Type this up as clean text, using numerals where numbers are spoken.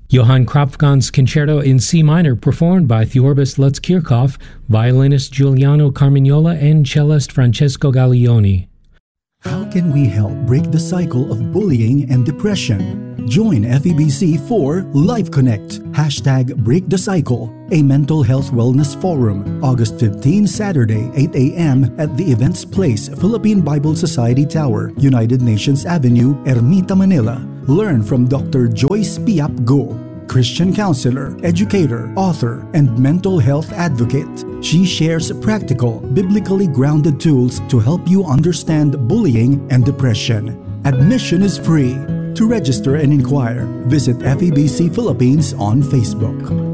Johann Kropfkann's Concerto in C minor performed by Theorbis Lutz Kirchhoff, violinist Giuliano Carmignola, and cellist Francesco Gaglioni. How can we help break the cycle of bullying and depression? Join FEBC for Life Connect, #Break the Cycle, a mental health wellness forum, August 15, Saturday, 8 a.m. at the Events Place, Philippine Bible Society Tower, United Nations Avenue, Ermita, Manila. Learn from Dr. Joyce Piap Go, Christian counselor, educator, author, and mental health advocate. She shares practical, biblically grounded tools to help you understand bullying and depression. Admission is free. To register and inquire, visit FEBC Philippines on Facebook.